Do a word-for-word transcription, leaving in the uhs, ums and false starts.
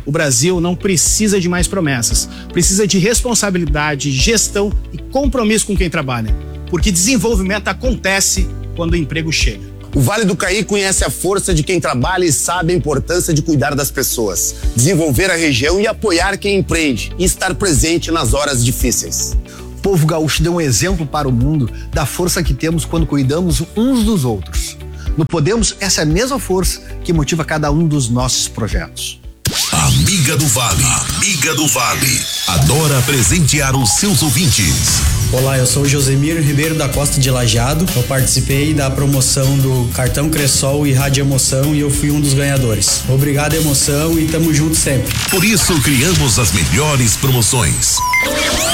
O Brasil não precisa de mais promessas, precisa de responsabilidade, gestão e compromisso com quem trabalha, porque desenvolvimento acontece quando o emprego chega. O Vale do Caí conhece a força de quem trabalha e sabe a importância de cuidar das pessoas, desenvolver a região e apoiar quem empreende e estar presente nas horas difíceis. O povo gaúcho deu um exemplo para o mundo da força que temos quando cuidamos uns dos outros. No Podemos, essa é a mesma força que motiva cada um dos nossos projetos. Amiga do Vale, Amiga do Vale, adora presentear os seus ouvintes. Olá, eu sou o Josemir Ribeiro da Costa de Lajeado. Eu participei da promoção do Cartão Cressol e Rádio Emoção e eu fui um dos ganhadores. Obrigado, Emoção, e tamo junto sempre. Por isso criamos as melhores promoções.